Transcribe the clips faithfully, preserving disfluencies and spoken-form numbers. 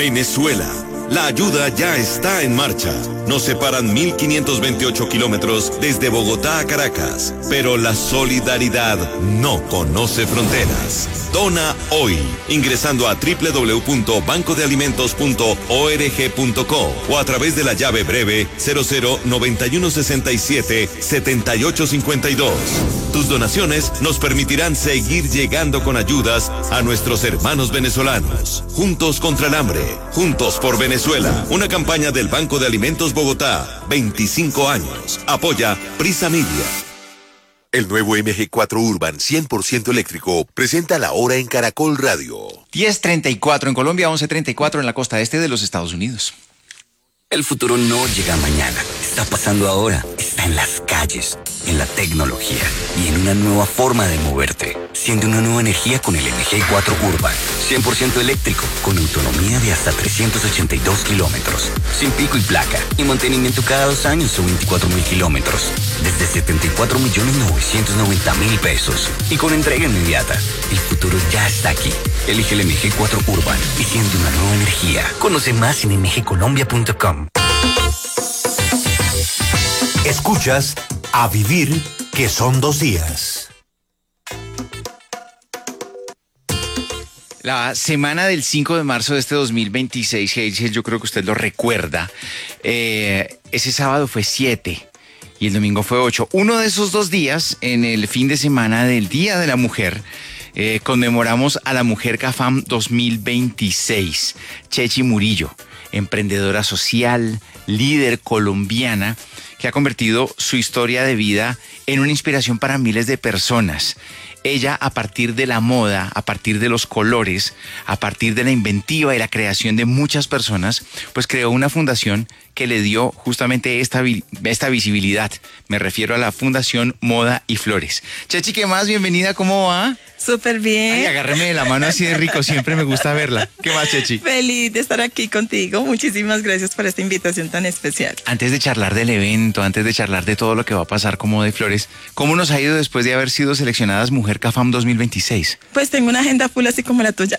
Venezuela. La ayuda ya está en marcha. Nos separan mil quinientos veintiocho kilómetros desde Bogotá a Caracas, pero la solidaridad no conoce fronteras. Dona hoy, ingresando a doble u doble u doble u punto banco de alimentos punto org punto co o a través de la llave breve cero cero noventa y uno sesenta y siete setenta y ocho cincuenta y dos. Tus donaciones nos permitirán seguir llegando con ayudas a nuestros hermanos venezolanos. Juntos contra el hambre, juntos por Venezuela. Una campaña del Banco de Alimentos Bogotá. veinticinco años. Apoya Prisa Media. El nuevo M G cuatro Urban cien por ciento eléctrico presenta la hora en Caracol Radio. diez treinta y cuatro en Colombia, once treinta y cuatro en la costa este de los Estados Unidos. El futuro no llega mañana, está pasando ahora, está en las calles, en la tecnología y en una nueva forma de moverte. Siente una nueva energía con el M G cuatro Urban, cien por ciento eléctrico, con autonomía de hasta trescientos ochenta y dos kilómetros, sin pico y placa y mantenimiento cada dos años o veinticuatro mil kilómetros, desde setenta y cuatro millones novecientos noventa mil pesos y con entrega inmediata. El futuro ya está aquí. Elige el M G cuatro Urban y siente una nueva energía. Conoce más en m g colombia punto com. Escuchas A Vivir, que son dos días. La semana del cinco de marzo de este dos mil veintiséis, Hazel, yo creo que usted lo recuerda, eh, ese sábado fue siete y el domingo fue ocho. Uno de esos dos días, en el fin de semana del Día de la Mujer, eh, conmemoramos a la Mujer CAFAM dos mil veintiséis. Chechi Murillo, emprendedora social, líder colombiana, que ha convertido su historia de vida en una inspiración para miles de personas. Ella, a partir de la moda, a partir de los colores, a partir de la inventiva y la creación de muchas personas, pues creó una fundación que le dio justamente esta, esta visibilidad. Me refiero a la Fundación Moda y Flores. Chechi, ¿qué más? Bienvenida, ¿cómo va? Súper bien. Ay, agárreme de la mano así de rico, siempre me gusta verla. ¿Qué más, Chechi? Feliz de estar aquí contigo. Muchísimas gracias por esta invitación tan especial. Antes de charlar del evento, antes de charlar de todo lo que va a pasar con Moda y Flores, ¿cómo nos ha ido después de haber sido seleccionadas Mujer CAFAM dos mil veintiséis? Pues tengo una agenda full así como la tuya.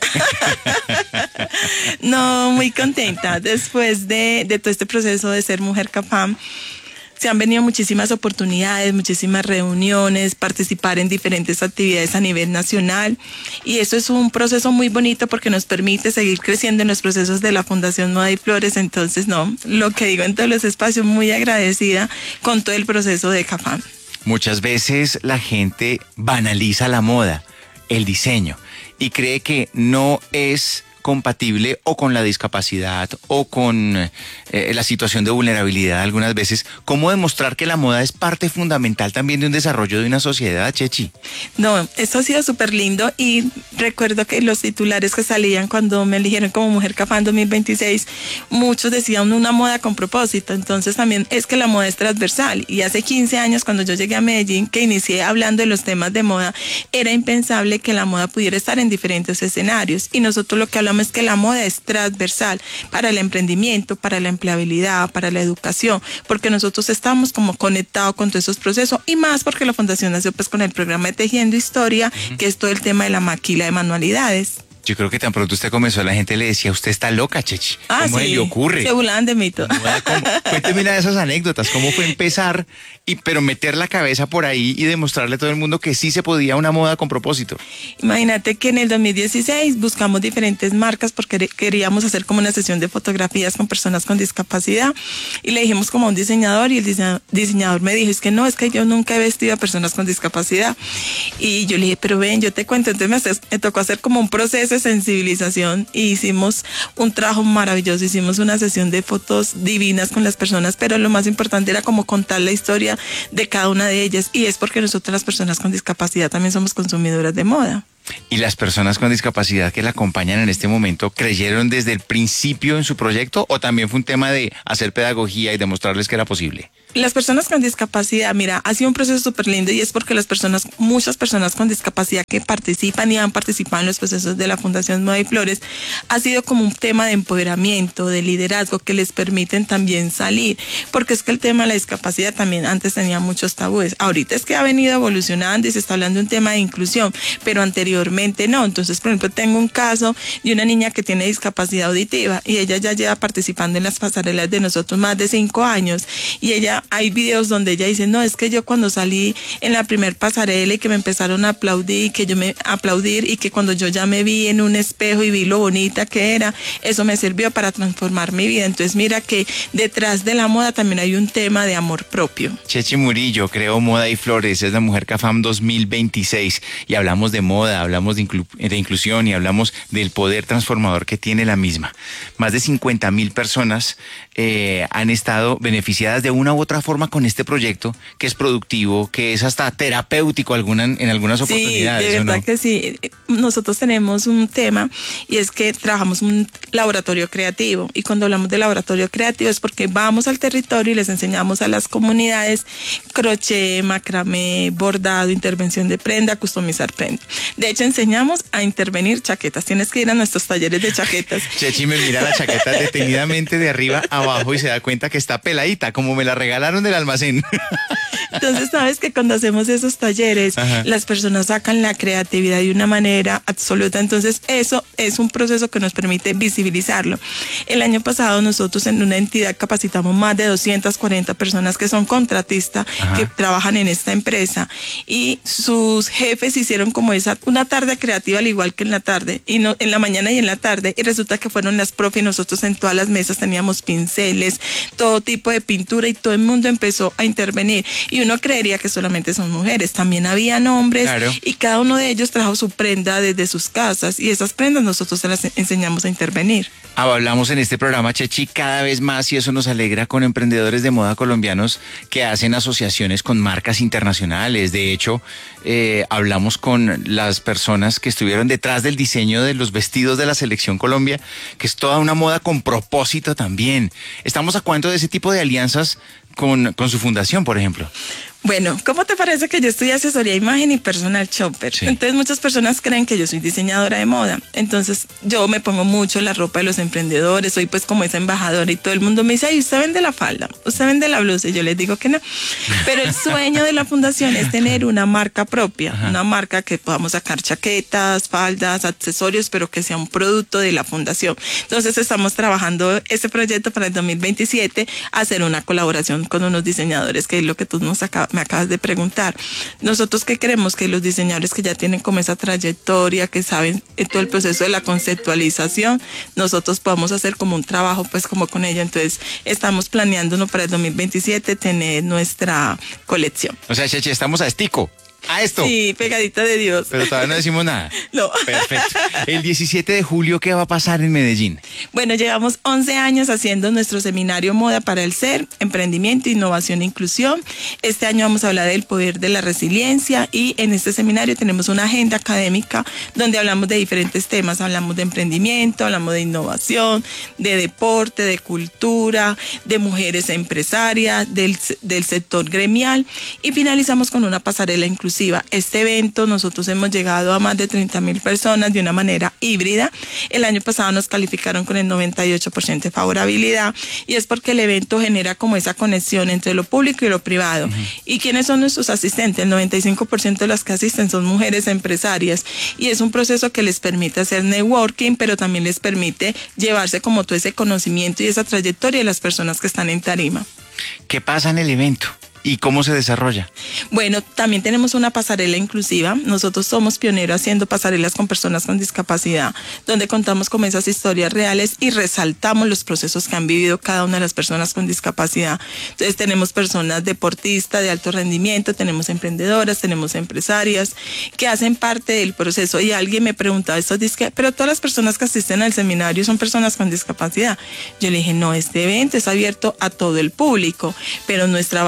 No, muy contenta. Después de, de todo este proceso de ser Mujer CAFAM, se han venido muchísimas oportunidades, muchísimas reuniones, participar en diferentes actividades a nivel nacional, y eso es un proceso muy bonito porque nos permite seguir creciendo en los procesos de la Fundación Moda y Flores. Entonces, no, lo que digo en todos los espacios, muy agradecida con todo el proceso de CAFAM. Muchas veces la gente banaliza la moda, el diseño, y cree que no es compatible o con la discapacidad o con eh, la situación de vulnerabilidad algunas veces. ¿Cómo demostrar que la moda es parte fundamental también de un desarrollo de una sociedad, Chechi? No, eso ha sido súper lindo, y recuerdo que los titulares que salían cuando me eligieron como Mujer CAFAM dos mil veintiséis, muchos decían una moda con propósito. Entonces también es que la moda es transversal, y hace quince años cuando yo llegué a Medellín, que inicié hablando de los temas de moda, era impensable que la moda pudiera estar en diferentes escenarios, y nosotros lo que hablamos es que la moda es transversal para el emprendimiento, para la empleabilidad, para la educación, porque nosotros estamos como conectados con todos esos procesos, y más porque la fundación nació pues con el programa de Tejiendo Historia, uh-huh, que es todo el tema de la maquila de manualidades. Yo creo que tan pronto usted comenzó, la gente le decía, usted está loca, Chechi. Ah, ¿Cómo sí, le ocurre? Se burlaban de mí. Cuénteme una de esas anécdotas, ¿cómo fue empezar, y pero meter la cabeza por ahí y demostrarle a todo el mundo que sí se podía una moda con propósito? Imagínate que en el dos mil dieciséis buscamos diferentes marcas porque queríamos hacer como una sesión de fotografías con personas con discapacidad, y le dijimos como a un diseñador, y el diseñador, diseñador me dijo, es que no, es que yo nunca he vestido a personas con discapacidad. Y yo le dije, pero ven, yo te cuento. Entonces me, me tocó hacer como un proceso de sensibilización, y hicimos un trabajo maravilloso, hicimos una sesión de fotos divinas con las personas, pero lo más importante era como contar la historia de cada una de ellas, y es porque nosotros las personas con discapacidad también somos consumidoras de moda. ¿Y las personas con discapacidad que la acompañan en este momento creyeron desde el principio en su proyecto, o también fue un tema de hacer pedagogía y demostrarles que era posible? Las personas con discapacidad, mira, ha sido un proceso súper lindo y es porque las personas, muchas personas con discapacidad que participan y han participado en los procesos de la Fundación Moda y Flores, ha sido como un tema de empoderamiento, de liderazgo que les permiten también salir, porque es que el tema de la discapacidad también antes tenía muchos tabúes. Ahorita es que ha venido evolucionando y se está hablando de un tema de inclusión, pero anteriormente no. Entonces, por ejemplo, tengo un caso de una niña que tiene discapacidad auditiva y ella ya lleva participando en las pasarelas de nosotros más de cinco años y ella hay videos donde ella dice, no, es que yo cuando salí en la primer pasarela y que me empezaron a aplaudir, que yo me aplaudir y que cuando yo ya me vi en un espejo y vi lo bonita que era, eso me sirvió para transformar mi vida. Entonces mira que detrás de la moda también hay un tema de amor propio. Chechi Murillo creó Moda y Flores, es la Mujer CAFAM dos mil veintiséis y hablamos de moda, hablamos de, inclu- de inclusión y hablamos del poder transformador que tiene la misma. Más de cincuenta mil personas eh, han estado beneficiadas de una u otra forma con este proyecto, que es productivo, que es hasta terapéutico alguna, en algunas oportunidades. Sí, de verdad, ¿no? Que sí. Nosotros tenemos un tema y es que trabajamos un laboratorio creativo, y cuando hablamos de laboratorio creativo es porque vamos al territorio y les enseñamos a las comunidades crochet, macramé, bordado, intervención de prenda, customizar prenda. De hecho, enseñamos a intervenir chaquetas. Tienes que ir a nuestros talleres de chaquetas. Chechi me mira la chaqueta detenidamente de arriba abajo y se da cuenta que está peladita, como me la regalaron del almacén. Entonces, sabes que cuando hacemos esos talleres, ajá, las personas sacan la creatividad de una manera absoluta. Entonces, eso es un proceso que nos permite visibilizarlo. El año pasado nosotros en una entidad capacitamos más de doscientas cuarenta personas que son contratistas, ajá, que trabajan en esta empresa, y sus jefes hicieron como esa una tarde creativa al igual que en la tarde, y no, en la mañana y en la tarde, y resulta que fueron las profes, y nosotros en todas las mesas teníamos pinceles, todo tipo de pintura, y todo el mundo empezó a intervenir. Y uno creería que solamente son mujeres, también habían hombres, claro, y cada uno de ellos trajo su prenda desde sus casas, y esas prendas nosotros se las enseñamos a intervenir. Hablamos en este programa, Chechi, cada vez más, y eso nos alegra, con emprendedores de moda colombianos que hacen asociaciones con marcas internacionales. De hecho, eh, hablamos con las personas que estuvieron detrás del diseño de los vestidos de la Selección Colombia, que es toda una moda con propósito también. ¿Estamos a cuánto de ese tipo de alianzas con, con su fundación, por ejemplo? Bueno, ¿cómo te parece que yo estudié asesoría imagen y personal shopper? Sí. Entonces muchas personas creen que yo soy diseñadora de moda. Entonces yo me pongo mucho la ropa de los emprendedores, soy pues como esa embajadora, y todo el mundo me dice, ay, usted vende la falda, usted vende la blusa, y yo les digo que no. Pero el sueño de la fundación es tener una marca propia, ajá, una marca que podamos sacar chaquetas, faldas, accesorios, pero que sea un producto de la fundación. Entonces estamos trabajando este proyecto para el dos mil veintisiete, hacer una colaboración con unos diseñadores, que es lo que tú nos acabas me acabas de preguntar. Nosotros que queremos que los diseñadores que ya tienen como esa trayectoria, que saben todo el proceso de la conceptualización, nosotros podamos hacer como un trabajo pues como con ella. Entonces estamos planeándonos para el dos mil veintisiete tener nuestra colección. O sea, Chechi, estamos a estico. A esto. Sí, pegadita de Dios. Pero todavía no decimos nada. No. Perfecto. El diecisiete de julio, ¿qué va a pasar en Medellín? Bueno, llevamos once años haciendo nuestro seminario Moda para el Ser, Emprendimiento, Innovación e Inclusión. Este año vamos a hablar del poder de la resiliencia, y en este seminario tenemos una agenda académica donde hablamos de diferentes temas. Hablamos de emprendimiento, hablamos de innovación, de deporte, de cultura, de mujeres empresarias, del, del sector gremial, y finalizamos con una pasarela inclusiva. Este evento nosotros hemos llegado a más de treinta mil personas de una manera híbrida. El año pasado nos calificaron con el noventa y ocho por ciento de favorabilidad, y es porque el evento genera como esa conexión entre lo público y lo privado. Uh-huh. ¿Y quiénes son nuestros asistentes? El noventa y cinco por ciento de las que asisten son mujeres empresarias, y es un proceso que les permite hacer networking, pero también les permite llevarse como todo ese conocimiento y esa trayectoria de las personas que están en tarima. ¿Qué pasa en el evento? ¿Y cómo se desarrolla? Bueno, también tenemos una pasarela inclusiva. Nosotros somos pioneros haciendo pasarelas con personas con discapacidad, donde contamos con esas historias reales y resaltamos los procesos que han vivido cada una de las personas con discapacidad. Entonces tenemos personas deportistas de alto rendimiento, tenemos emprendedoras, tenemos empresarias que hacen parte del proceso. Y alguien me preguntaba, esto dice, pero todas las personas que asisten al seminario son personas con discapacidad. Yo le dije, no, este evento es abierto a todo el público, pero nuestra base central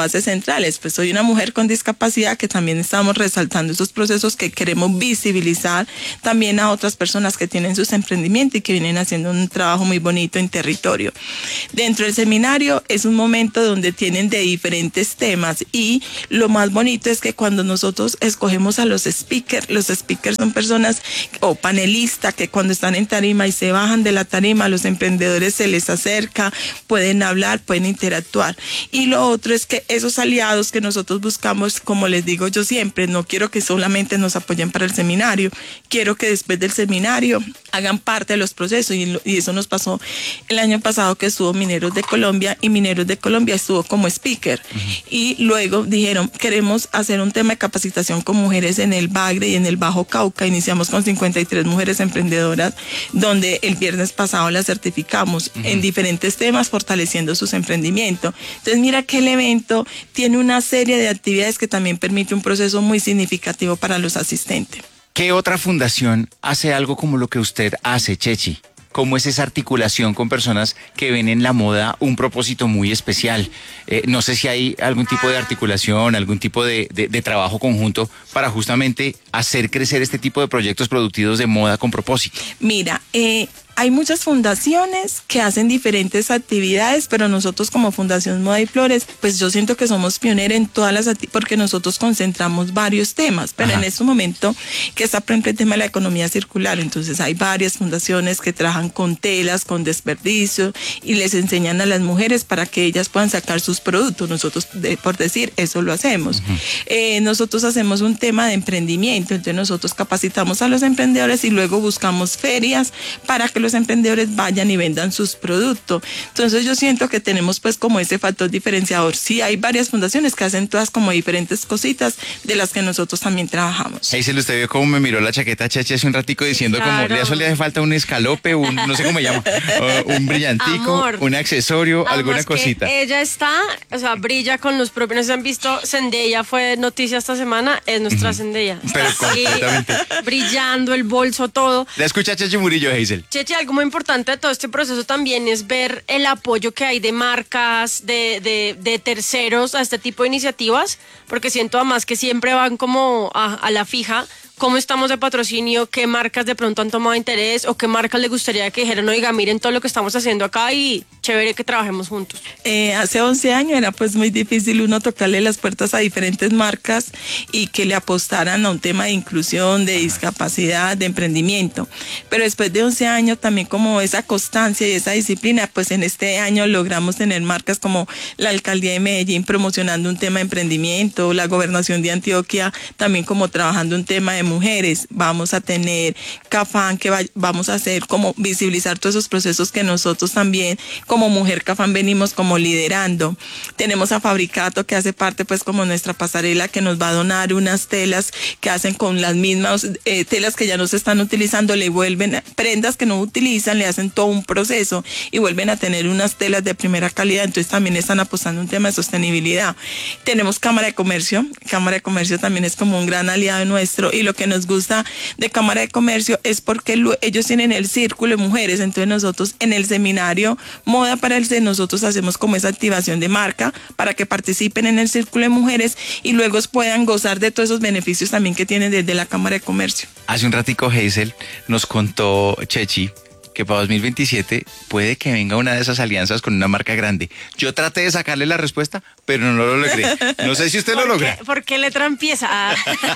centrales. Pues soy una mujer con discapacidad que también estamos resaltando esos procesos que queremos visibilizar también a otras personas que tienen sus emprendimientos y que vienen haciendo un trabajo muy bonito en territorio. Dentro del seminario es un momento donde tienen de diferentes temas y lo más bonito es que cuando nosotros escogemos a los speakers, los speakers son personas o panelistas que cuando están en tarima y se bajan de la tarima, los emprendedores se les acerca, pueden hablar, pueden interactuar. Y lo otro es que esos aliados que nosotros buscamos, como les digo yo siempre, no quiero que solamente nos apoyen para el seminario, quiero que después del seminario hagan parte de los procesos y, y eso nos pasó el año pasado que estuvo Mineros de Colombia y Mineros de Colombia estuvo como speaker. Uh-huh. Y luego dijeron, queremos hacer un tema de capacitación con mujeres en el Bagre y en el Bajo Cauca. Iniciamos con cincuenta y tres mujeres emprendedoras, donde el viernes pasado las certificamos uh-huh. en diferentes temas, fortaleciendo sus emprendimientos. Entonces mira que el evento tiene una serie de actividades que también permite un proceso muy significativo para los asistentes. ¿Qué otra fundación hace algo como lo que usted hace, Chechi? ¿Cómo es esa articulación con personas que ven en la moda un propósito muy especial? Eh, no sé si hay algún tipo de articulación, algún tipo de, de, de trabajo conjunto para justamente hacer crecer este tipo de proyectos productivos de moda con propósito. Mira, eh, hay muchas fundaciones que hacen diferentes actividades, pero nosotros como Fundación Moda y Flores, pues yo siento que somos pioneros en todas las actividades porque nosotros concentramos varios temas, pero Ajá. en este momento que está por ejemplo el tema de la economía circular, entonces hay varias fundaciones que trabajan con telas, con desperdicio y les enseñan a las mujeres para que ellas puedan sacar sus productos. Nosotros, de, por decir, eso lo hacemos. Uh-huh. Eh, nosotros hacemos un tema de emprendimiento, entonces nosotros capacitamos a los emprendedores y luego buscamos ferias para que los emprendedores vayan y vendan sus productos. Entonces yo siento que tenemos pues como ese factor diferenciador. Sí, hay varias fundaciones que hacen todas como diferentes cositas de las que nosotros también trabajamos. Ahí se lo usted vio cómo me miró la chaqueta Chechi hace un ratico diciendo claro. como, ¿le le hace falta un escalope, un, no sé cómo se llama, uh, un brillantico, Amor. un accesorio, Además alguna cosita? Ella está, o sea, brilla con los propios, no se han visto, Zendaya fue noticia esta semana, es nuestra uh-huh. Zendaya. Pero completamente. Brillando, el bolso, todo. La escucha Chechi Murillo, Hazel. Chechi, algo muy importante de todo este proceso también es ver el apoyo que hay de marcas, de, de, de terceros a este tipo de iniciativas, porque siento además que siempre van como a, a la fija. ¿Cómo estamos de patrocinio? ¿Qué marcas de pronto han tomado interés? ¿O qué marcas les gustaría que dijeran, oiga, miren todo lo que estamos haciendo acá y chévere que trabajemos juntos? Eh, hace once años era pues muy difícil uno tocarle las puertas a diferentes marcas y que le apostaran a un tema de inclusión, de discapacidad, de emprendimiento. Pero después de once años también como esa constancia y esa disciplina, pues en este año logramos tener marcas como la Alcaldía de Medellín promocionando un tema de emprendimiento, la Gobernación de Antioquia también como trabajando un tema de mujeres, vamos a tener Cafán que va, vamos a hacer como visibilizar todos esos procesos que nosotros también como Mujer Cafán venimos como liderando. Tenemos a Fabricato que hace parte pues como nuestra pasarela que nos va a donar unas telas que hacen con las mismas eh, telas que ya no se están utilizando, le vuelven prendas que no utilizan, le hacen todo un proceso y vuelven a tener unas telas de primera calidad, entonces también están apostando un tema de sostenibilidad. Tenemos Cámara de Comercio, Cámara de Comercio también es como un gran aliado nuestro y lo que nos gusta de Cámara de Comercio es porque lo, ellos tienen el círculo de mujeres, entonces nosotros en el seminario Moda para el C nosotros hacemos como esa activación de marca para que participen en el círculo de mujeres y luego puedan gozar de todos esos beneficios también que tienen desde la Cámara de Comercio. Hace un ratico Hazel nos contó Chechi que para dos mil veintisiete puede que venga una de esas alianzas con una marca grande. Yo traté de sacarle la respuesta, pero no lo logré. No sé si usted lo logra. ¿Por qué letra empieza? Ah.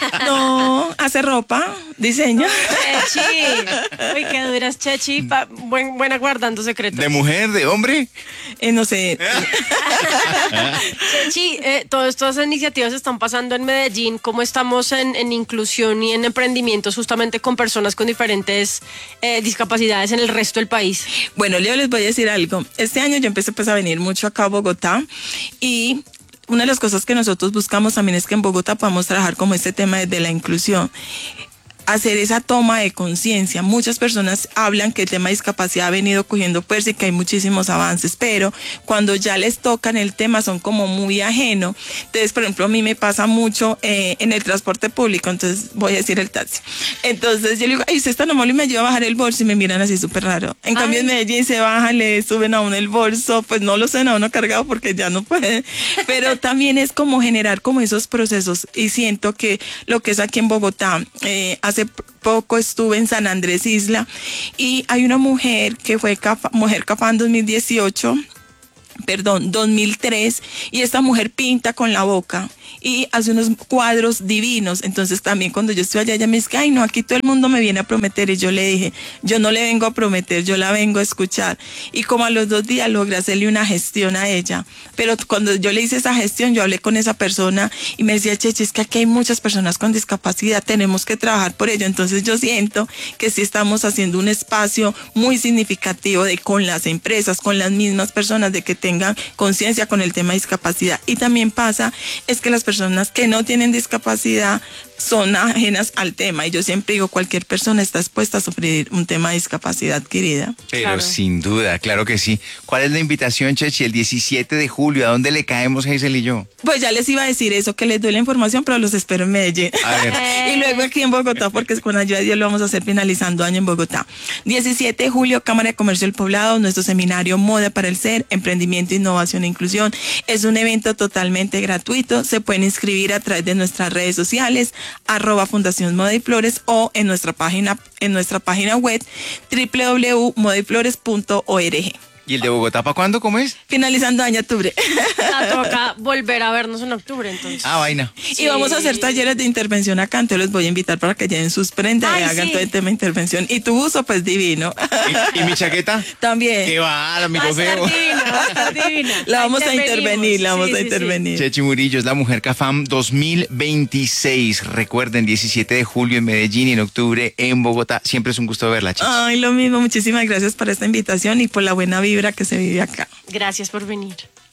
No, hace ropa, diseño. Chechi. Uy, qué duras, Chechi. Pa, buen, buena guardando secretos. ¿De mujer, de hombre? Eh, no sé. Chechi, eh, todas estas iniciativas están pasando en Medellín. ¿Cómo estamos en, en inclusión y en emprendimientos justamente con personas con diferentes eh, discapacidades en el resto del país? Bueno, yo les voy a decir algo. Este año yo empecé pues a venir mucho acá a Bogotá y una de las cosas que nosotros buscamos también es que en Bogotá podamos trabajar como este tema de la inclusión. hacer esa toma de conciencia. Muchas personas hablan que el tema de discapacidad ha venido cogiendo fuerza y que hay muchísimos avances, pero cuando ya les tocan el tema son como muy ajeno. Entonces, por ejemplo, a mí me pasa mucho eh, en el transporte público, entonces voy a decir el taxi. Entonces yo le digo, ay, usted está normal y me ayuda a bajar el bolso y me miran así súper raro. En ay. Cambio en Medellín se baja, le suben a uno el bolso, pues no lo suben a uno cargado porque ya no puede, pero también es como generar como esos procesos y siento que lo que es aquí en Bogotá, eh, hace poco estuve en San Andrés Isla y hay una mujer que fue Cafam, Mujer Cafam dos mil dieciocho, perdón, dos mil tres, y esta mujer pinta con la boca y hace unos cuadros divinos. Entonces también cuando yo estoy allá, ella me dice, ay no, aquí todo el mundo me viene a prometer, y yo le dije, yo no le vengo a prometer, yo la vengo a escuchar. Y como a los dos días logré hacerle una gestión a ella, pero cuando yo le hice esa gestión, yo hablé con esa persona y me decía, Chechi, es que aquí hay muchas personas con discapacidad, tenemos que trabajar por ello. Entonces yo siento que sí estamos haciendo un espacio muy significativo de con las empresas, con las mismas personas, de que tengan conciencia con el tema de discapacidad. Y también pasa es que las personas que no tienen discapacidad son ajenas al tema, y yo siempre digo, cualquier persona está expuesta a sufrir un tema de discapacidad adquirida. Pero claro. Sin duda, claro que sí. ¿Cuál es la invitación, Chechi? El diecisiete de julio, ¿a dónde le caemos, Hazel y yo? Pues ya les iba a decir eso, que les doy la información, pero los espero en Medellín. A ver. Y luego aquí en Bogotá, porque con ayuda de Dios lo vamos a hacer finalizando año en Bogotá. diecisiete de julio, Cámara de Comercio del Poblado, nuestro seminario Moda para el Ser, Emprendimiento, Innovación e Inclusión. Es un evento totalmente gratuito, se pueden inscribir a través de nuestras redes sociales, arroba Fundación Moda y Flores, o en nuestra página, en nuestra página web, doble u doble u doble u punto moda y flores punto org. ¿Y el de Bogotá para cuándo? ¿Cómo es? Finalizando año, octubre. Ah, toca volver a vernos en octubre, entonces. Ah, vaina. Sí. Y vamos a hacer talleres de intervención acá, entonces los voy a invitar para que lleven sus prendas y hagan sí. todo el tema de intervención. Y tu uso, pues divino. ¿Y, y mi chaqueta? También. ¡Qué va, amigo va a feo! Divina, va a estar divina. La vamos a intervenir, la vamos sí, a intervenir. Sí, sí. Chechi Murillo es la Mujer Cafam dos mil veintiséis. Recuerden, diecisiete de julio en Medellín y en octubre en Bogotá. Siempre es un gusto verla, Chechi. Ay, lo mismo. Muchísimas gracias por esta invitación y por la buena vibra que se vive acá. Gracias por venir.